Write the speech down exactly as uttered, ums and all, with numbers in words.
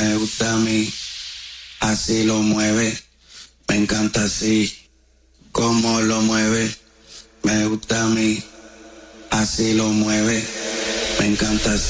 me gusta a mí, así lo mueve, me encanta así, como lo mueve, me gusta a mí, así lo mueve, me encanta así.